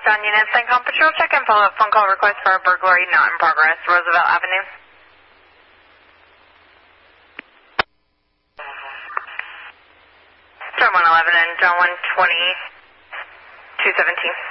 John Unit, CENTCOM Patrol, check and follow up phone call request for a burglary not in progress, Roosevelt Avenue. John 111 and John 120, 217.